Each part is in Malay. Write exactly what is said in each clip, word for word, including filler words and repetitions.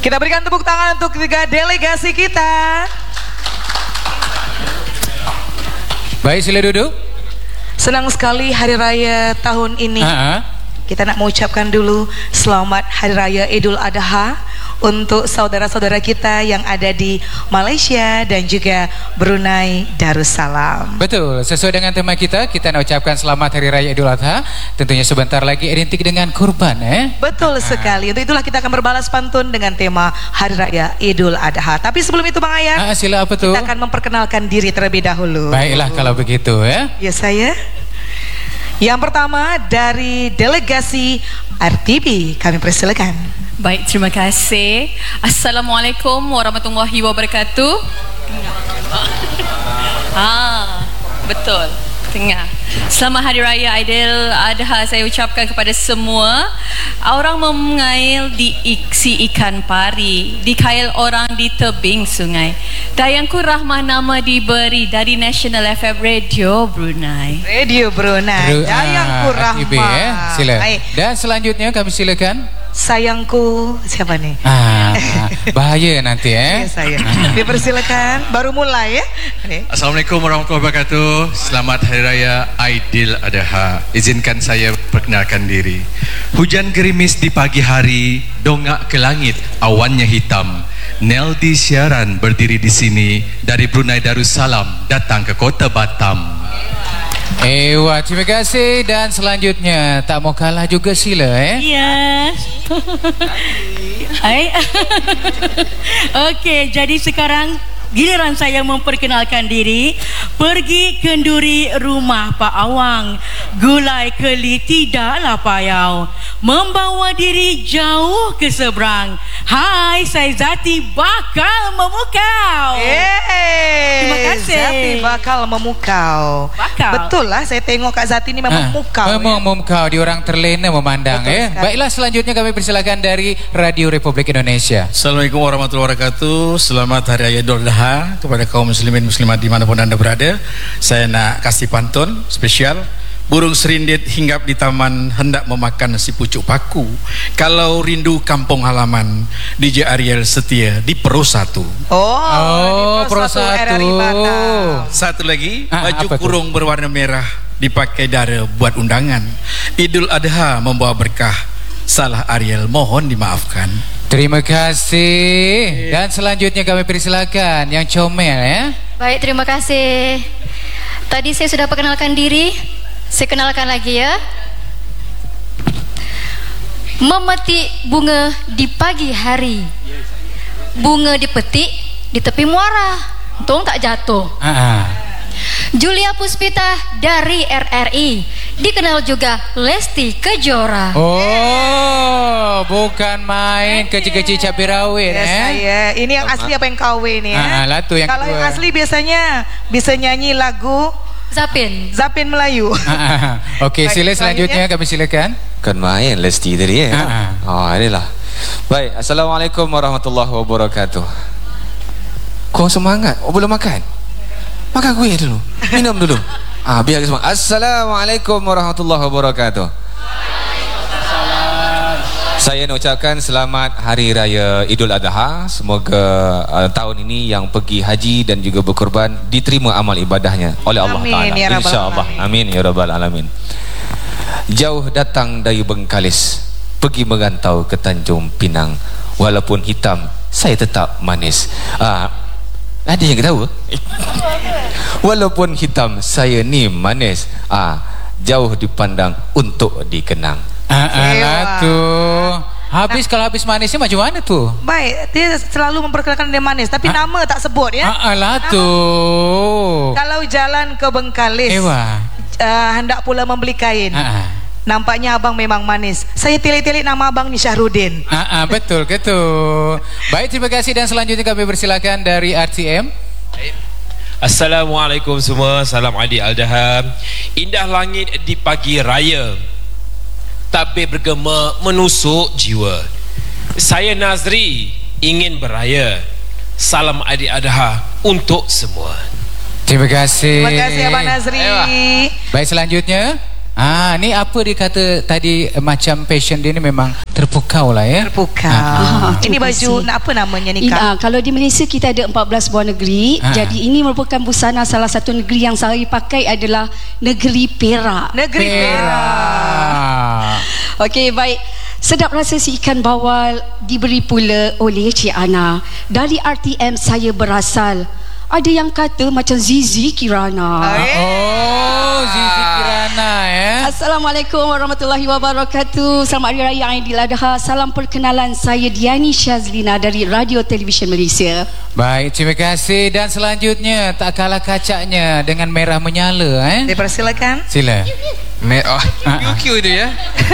Kita berikan tepuk tangan untuk tiga delegasi kita. Baik, sila duduk. Senang sekali hari raya tahun ini. Ha-ha. Kita nak mengucapkan dulu selamat hari raya Idul Adha untuk saudara-saudara kita yang ada di Malaysia dan juga Brunei Darussalam. Betul, sesuai dengan tema kita, kita nak ucapkan selamat hari raya Idul Adha. Tentunya sebentar lagi identik dengan kurban, eh? Betul sekali. Untuk itulah kita akan berbalas pantun dengan tema hari raya Idul Adha. Tapi sebelum itu Bang Ayat, Ah, sila apa tu? kita akan memperkenalkan diri terlebih dahulu. Baiklah kalau begitu, ya. Ya saya. Yang pertama dari delegasi R T B, kami persilakan. Baik, terima kasih. Assalamualaikum warahmatullahi wabarakatuh. Ah, betul. Tengah. Selamat Hari Raya Aidil Adha saya ucapkan kepada semua. Orang mengail di iksi ikan pari, dikail orang di tebing sungai. Dayangku rahmah nama diberi dari National F M Radio Brunei. Radio Brunei. Ru- Dayangku ah, R T B, rahmah. eh? Sila. Baik. Dan selanjutnya kami silakan. Sayangku, siapa nih? Ah, bahaya nanti, eh? Ya, saya. Dipersilakan. Baru mulai ya. Nih. Assalamualaikum warahmatullahi wabarakatuh. Selamat Hari Raya Aidil Adha. Izinkan saya perkenalkan diri. Hujan gerimis di pagi hari, dongak ke langit, awannya hitam. Neldi siaran berdiri di sini dari Brunei Darussalam datang ke kota Batam. Ewa, terima kasih. Dan selanjutnya tak mau kalah juga sila, eh? Ya. Hai. Okey, jadi sekarang giliran saya memperkenalkan diri. Pergi kenduri rumah Pak Awang, gulai keli tidaklah payau, membawa diri jauh ke seberang. Hai, saya Zati bakal memukau. Yeay. Terima kasih. Zati bakal memukau. Bakal. Betul lah, saya tengok Kak Zati ni memang Ah, memukau. Memang ya. memukau, dia orang terlena memandang, Betul eh? sekali. Baiklah, selanjutnya kami persilakan dari Radio Republik Indonesia. Assalamualaikum warahmatullahi wabarakatuh. Selamat Hari Raya Idul Adha kepada kaum muslimin muslimat dimanapun anda berada. Saya nak kasih pantun spesial. Burung serindit hinggap di taman, hendak memakan nasi pucuk paku. Kalau rindu kampung halaman, D J Ariel setia di Pro satu. Oh, Oh, di Pro R R I satu. Batam. Satu lagi, Ah, baju apa tu? kurung berwarna merah dipakai dara buat undangan. Idul Adha membawa berkah. Salah Ariel mohon dimaafkan. Terima kasih. Dan selanjutnya kami persilakan yang comel, ya. Baik, terima kasih. Tadi saya sudah perkenalkan diri. Saya kenalkan lagi ya. Memetik bunga di pagi hari, bunga dipetik di tepi muara, untung tak jatuh. Ah, ah. Julia Puspita dari R R I, dikenal juga Lesti Kejora. Oh, bukan main kecil-kecil cabai rawit, Ya, eh? saya. Ini yang asli apa yang K W ni ya? Ah, ah, lah tu yang Kalau kedua. yang asli biasanya bisa nyanyi lagu Zapin. Zapin Melayu. Ah, ah. Okey, Baik, sila selanjutnya kami silakan. Kan main Lesti tadi ya. Ha, Oh, inilah. Baik, Assalamualaikum warahmatullahi wabarakatuh. Kau semangat? Oh, belum makan? Makan kuih dulu. Minum dulu. Ah, biar semangat. Assalamualaikum warahmatullahi wabarakatuh. Saya nak ucapkan selamat Hari Raya Idul Adha. Semoga uh, tahun ini yang pergi haji dan juga berkorban diterima amal ibadahnya oleh Allah Amin, Ta'ala. ya Rabbal InsyaAllah. Alamin. Amin ya Rabbal Alamin. Jauh datang dari Bengkalis, pergi merantau ke Tanjung Pinang. Walaupun hitam, saya tetap manis. Ah, ada yang ketawa? Walaupun hitam, saya ni manis. Ah, jauh dipandang untuk dikenang. Ah, ah, Ewa. lah tu. Habis kalau habis manisnya macam mana tu? Baik, dia selalu memperkenalkan dia manis, tapi Ah. nama tak sebut ya. Ah, ah, lah tu. Kalau jalan ke Bengkalis, Ewa. uh, hendak pula membeli kain. Ah, ah. Nampaknya abang memang manis. Saya telik-telik nama abang ni Syahrudin. Ah, ah, betul ke tu? Baik, terima kasih. Dan selanjutnya kami persilakan dari R T M. Assalamualaikum semua. Salam Aidil Adha. Indah langit di pagi raya, tabir bergema menusuk jiwa. Saya Nazri ingin beraya. Salam Aidil Adha untuk semua. Terima kasih. Terima kasih Abang Nazri. Baik, selanjutnya. Ah, ni apa dia kata tadi, macam passion dia ni memang terpukau lah ya. Terpukau. Ah, Ini baju nak apa namanya ni, Ini, Kak? uh, kalau di Malaysia kita ada empat belas buah negeri. Ah. Jadi ini merupakan busana salah satu negeri yang saya pakai adalah negeri Perak. Negeri Perak. Okey, baik. Sedap rasa si ikan bawal diberi pula oleh Cik Ana. Dari R T M saya berasal. Ada yang kata macam Zizi Kirana. Oh, Zizi Kirana ya. Assalamualaikum warahmatullahi wabarakatuh. Selamat Hari Raya Aidiladha. Salam perkenalan, saya Diani Syazlina dari Radio Televisyen Malaysia. Baik, terima kasih. Dan selanjutnya tak kalah kacaknya dengan merah menyala eh. Dipersilakan. Sila. Merah. Q Q tu ya.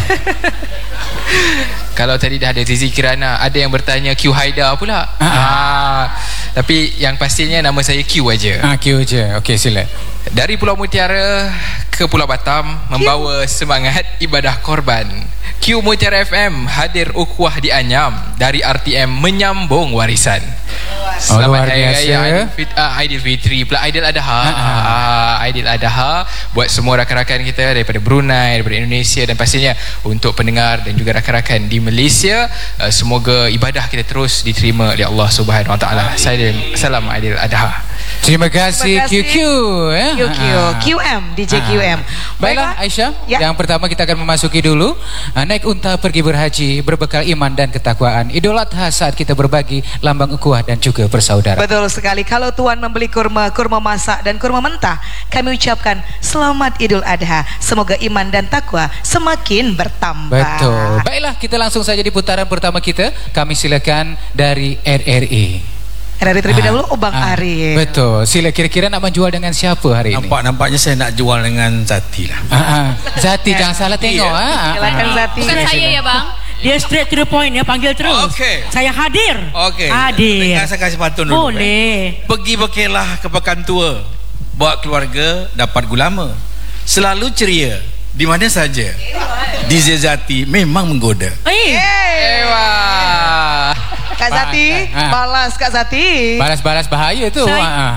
Kalau tadi dah ada Zizi Kirana, ada yang bertanya Q Haida pula. Ah, tapi yang pastinya nama saya Q aja. Ah, Q aja. Okey, sila. Dari Pulau Mutiara ke Pulau Batam membawa semangat ibadah korban. Q Mutiara F M hadir ukhuwah di Anyam, dari R T M menyambung warisan. Selamat Hari Raya Aidilfitri pula, Aidiladha. Ah, Aidiladha buat semua rakan-rakan kita daripada Brunei, daripada Indonesia, dan pastinya untuk pendengar dan juga rakan-rakan di Malaysia. Uh, semoga ibadah kita terus diterima oleh Allah Subhanahu Wa Taala. Saya salam Aidiladha. Terima kasih, Q Q ya. Q Q, Q M, D J Q M. Baiklah Aisyah, Ya. yang pertama kita akan memasuki dulu uh, naik unta pergi berhaji berbekal iman dan ketakwaan. Idul Adha saat kita berbagi lambang ukhuwah dan juga persaudaraan. Betul sekali. Kalau Tuan membeli kurma, kurma masak dan kurma mentah, kami ucapkan selamat Idul Adha. Semoga iman dan takwa semakin bertambah. Betul. Baiklah, kita langsung saja di putaran pertama kita. Kami silakan dari R R I. R R I terlebih Ah, dahulu, oh Bang ah, Arif. Betul. Sila, kira-kira nak menjual dengan siapa hari ini? Nampak-nampaknya saya nak jual dengan Zati lah. Ah, ah. Zati, jangan salah tengok. Ah, Silakan Zati. Bukan saya ya bang. Dia straight to the point ya, panggil terus. Okey. Saya hadir. Okey. Hadir. Dengan saya kasih pantun dulu. Boleh. Eh. Pergi berkelah ke pekan tua, bawa keluarga dapat gulama. Selalu ceria di mana saja. D J Zati memang menggoda. Eh. Ewa. Kak Zati, Ah, ah. balas Kak Zati. Balas-balas bahaya tu. Saya- Ah, ah.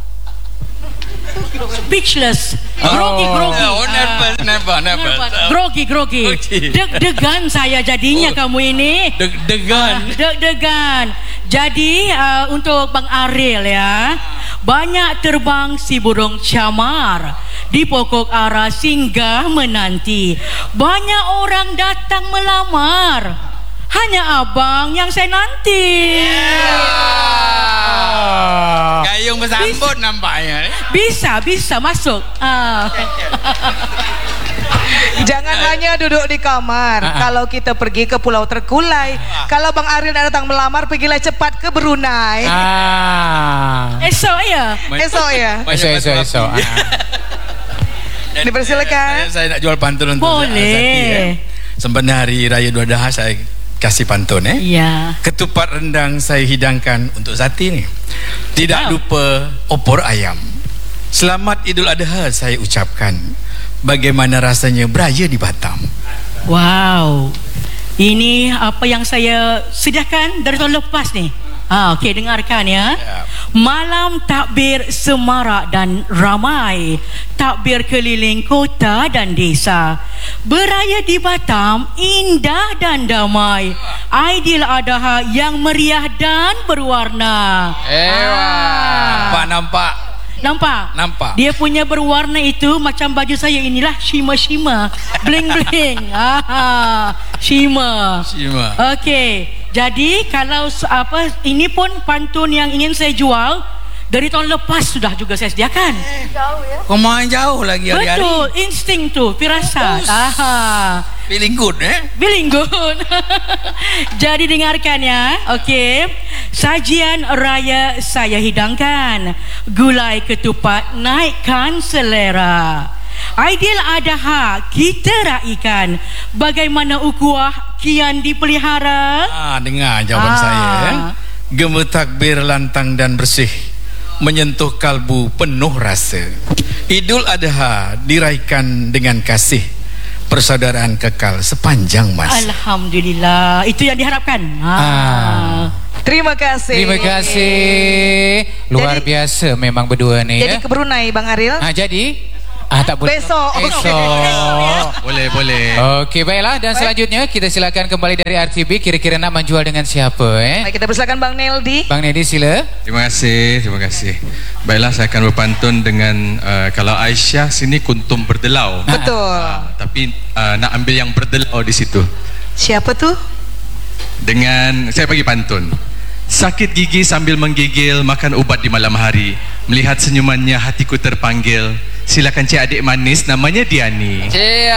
Speechless. Grogi, grogi. Oh, never, never, never. Grogi, grogi. Okey. Deg-degan saya jadinya Oh. kamu ini. Deg-degan. Ah, Deg-degan. Jadi uh, untuk Bang Aril ya, banyak terbang si burung camar di pokok ara singgah menanti. Banyak orang datang melamar, hanya abang yang saya nanti. Gayung bersambut nampaknya. Bisa, bisa masuk. Ah. Jangan hanya duduk di kamar. Ah, ah. Kalau kita pergi ke pulau terkulai, kalau Bang Aril nak datang melamar, pergilah cepat ke Brunei. Ah. Esok ya. Esok ya. Esok, esok, esok. Ah, ah. Dan Dipersilakan. Saya, saya nak jual pantun untuk Boleh. Zati, ya. Sempena Hari Raya Idul Adha saya kasih pantun eh. Ya. Ketupat rendang saya hidangkan untuk Zati ni. Tidak Wow. lupa opor ayam. Selamat Idul Adha saya ucapkan. Bagaimana rasanya beraya di Batam? Wow. Ini apa yang saya sediakan dari tahun lepas ni. Ah, okey, dengarkan ya. Malam takbir semarak dan ramai, takbir keliling kota dan desa. Beraya di Batam indah dan damai. Aidiladha yang meriah dan berwarna. Ewa. Nampak-nampak. Nampak? Nampak. Dia punya berwarna itu macam baju saya inilah, shimmer-shimmer, bling-bling. Ah, shimmer. Shimmer. Okey. Jadi kalau s- apa ini pun pantun yang ingin saya jual dari tahun lepas sudah juga saya sediakan. Kau main jauh lagi hari-hari. Betul, insting tu, firasat. Ah. Feeling good eh? Feeling good. Jadi dengarkan ya. Okey. Sajian raya saya hidangkan. Gulai ketupat naikkan selera. Aidiladha kita raikan. Bagaimana ukhuwah kian dipelihara? Ah, dengar jawapan Ah. saya eh? Gema takbir lantang dan bersih, menyentuh kalbu penuh rasa. Idul Adha diraihkan dengan kasih, persaudaraan kekal sepanjang masa. Alhamdulillah. Itu yang diharapkan. Ah. Terima kasih. Terima kasih. Luar Jadi- biasa memang berdua ni Jadi ya. ke Brunei Bang Aril. Ah, jadi Ah, tak boleh. Besok. Esok. Boleh, boleh. Okey, baiklah. Dan selanjutnya kita silakan kembali dari R T B. Kira-kira nak menjual dengan siapa eh? Baik, kita persilakan Bang Neldi. Bang Neldi sila. Terima kasih, terima kasih. Baiklah, saya akan berpantun dengan uh, kalau Aisyah sini kuntum berdelau. Betul. Uh, tapi uh, nak ambil yang berdelau di situ. Siapa tuh? Dengan saya bagi pantun. Sakit gigi sambil menggigil, makan ubat di malam hari. Melihat senyumannya hatiku terpanggil. Silakan cik adik manis namanya Diani.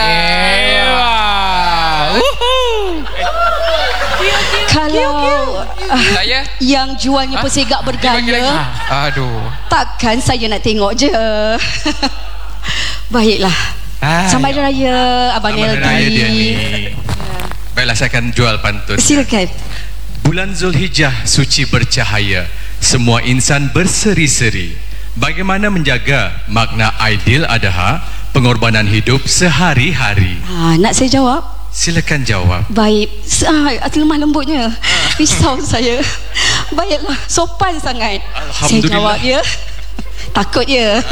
Kalau Saya yang jualnya pesegak bergaya, Aduh. takkan saya nak tengok je. Baiklah. Selamat Hari Raya Abang Selamat Hari Raya, Neldi. Diani. Baiklah, saya akan jual pantun. Silakan. Bulan Zulhijjah suci bercahaya, semua insan berseri-seri. Bagaimana menjaga makna Aidil Adha, pengorbanan hidup sehari-hari? Ha, nak saya jawab? Silakan jawab. Baik. Ah, lemah lembutnya. Risau saya. Baiklah, sopan sangat. Saya Alhamdulillah. jawab ya. Takut ya.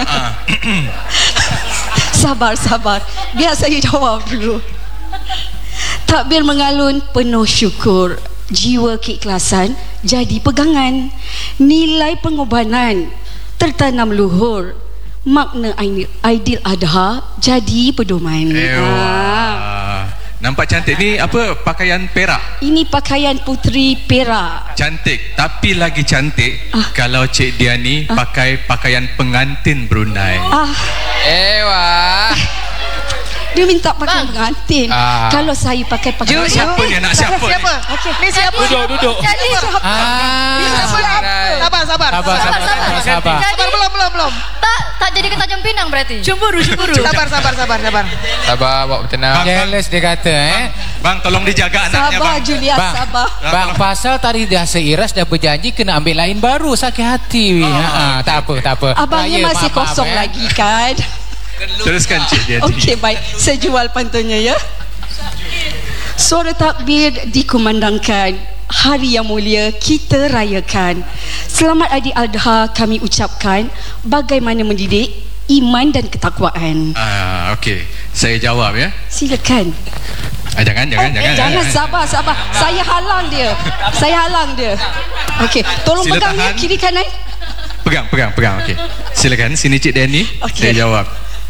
Sabar, sabar. Biar saya jawab dulu. Takbir mengalun penuh syukur, jiwa keikhlasan jadi pegangan, nilai pengorbanan tertanam luhur, makna Aidil Adha jadi pedoman. Ah. Nampak cantik ni apa, pakaian perak. Ini pakaian puteri Perak. Cantik, tapi lagi cantik Ah. kalau Cik Diani Ah. pakai pakaian pengantin Brunei. Ah, Ewa. dia minta pakai pengantin. Ah. Kalau saya pakai pakaian Jom, Siapa ni anak siapa ni? Siapa? Okey. Ni siapa? Duduk, duduk. Jadi siapa? Ah. Sabar, sabar. Sabar, sabar, sabar, sabar. Sabar, belum, belum, belum. Tak tak jadi ke Tanjung Pinang berarti. Cemburu, cemburu. Sabar, sabar, sabar, sabar. Sabar, bawa tenang. Jealous dia kata eh. Bang, tolong dijaga anaknya, Sabar bang. Julia, Bang. sabar. Bang, pasal tadi dah seiras dah berjanji kena ambil lain baru, sakit hati. Ha, tak apa, tak apa. Abangnya Raya, masih maaf, maaf, kosong eh. lagi kan? Teruskan Cik Diani. Okey, baik. Saya jual pantunnya ya. Suara takbir dikumandangkan. Hari yang mulia kita rayakan. Selamat Aidil Adha kami ucapkan. Bagaimana mendidik iman dan ketakwaan. Ah, okey. Saya jawab ya. Silakan. Ah, jangan, jangan, Oh, jangan. Jangan sabar, sabar. Saya halang dia. Saya halang dia. Okey, tolong Sila pegang ya tahan. kiri kanan. Pegang, pegang, pegang. Okey. Silakan sini Cik Diani. Okey. Saya jawab.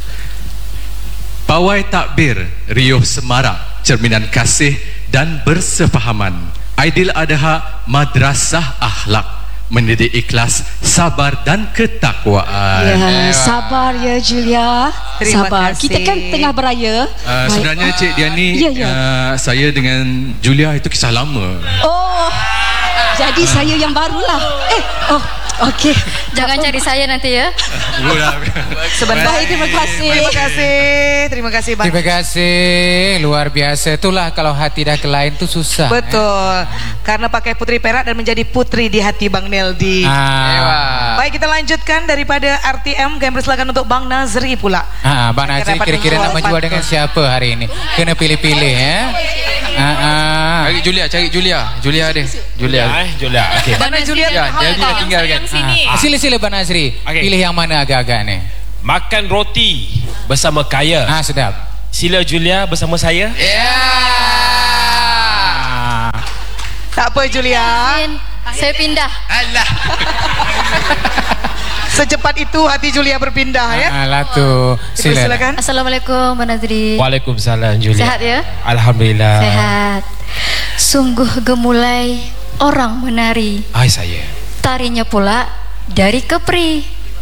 Pawai takbir riuh semarak, cerminan kasih dan bersefahaman. Aidil Adha madrasah akhlak, mendidik ikhlas, sabar dan ketakwaan. Ya, sabar ya Julia. Terima Sabar. kasih. Kita kan tengah beraya. Uh, Baik. sebenarnya Cik Diani, Ya, ya. Uh, saya dengan Julia itu kisah lama. Oh, jadi saya yang barulah. Eh, oh, okey. Jangan cari saya nanti ya. Sebentar. Baik, terima kasih. Terima kasih. Terima kasih, Bang. Terima kasih. Luar biasa. Itulah kalau hati dah ke lain tu susah. Betul. Karena pakai putri perak dan menjadi putri di hati Bang Neldi. Ah. Baik, kita lanjutkan daripada R T M. Kami persilakan untuk Bang Nazri pula. Ah, Bang Nazri Dapat kira-kira nak menjual menjual pantun. dengan siapa hari ini? Kena pilih-pilih ya. Ah, ah. Cari Julia, cari Julia. Julia ada. Julia. Ya, eh, Julia. Okey. Mana Julian? Ya, dia juga tinggal kan. Sini. Ah, Sila-sila Bang Nazri. Okey. Pilih yang mana agak-agak ni? Makan roti bersama kaya. Ah, sedap. Sila Julia bersama saya. Ya. Ah. Tak apa Julia. Saya pindah. Alah. Secepat itu hati Julia berpindah ya. Alah tu. Sila. Silakan. Assalamualaikum Mbak Nazri. Waalaikumsalam Julia. Sehat ya? Alhamdulillah. Sehat. Sungguh gemulai orang menari. Hai saya. Tarinya pula dari Kepri.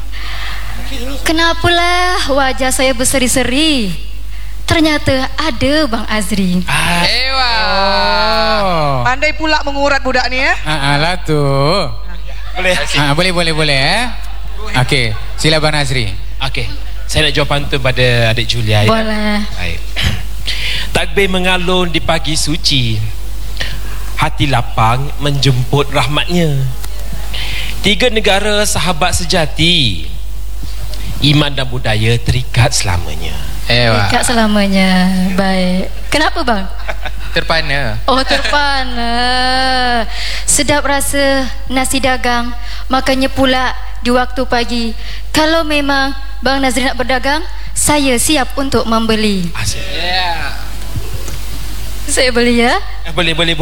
Kenapalah wajah saya berseri-seri? Ternyata ada Bang Azri. Ewa. Oh. Pandai pula mengurat budak ni ya. Ah, alah tu. Boleh. Ah, boleh boleh boleh eh. Okey, sila Bang Nazri. Okey. Saya nak jawab pantun pada adik Julia ya. Boleh. Baik. Takbir mengalun di pagi suci. Hati lapang menjemput rahmatnya. Tiga negara sahabat sejati. Iman dan budaya terikat selamanya. Ewa. Dekat selamanya. Baik. Kenapa bang? Terpana. Oh terpana. Sedap rasa nasi dagang. Makannya pula di waktu pagi. Kalau memang Bang Nazri nak berdagang, saya siap untuk membeli. Asyik. Yeah. Saya beli ya. Boleh, boleh.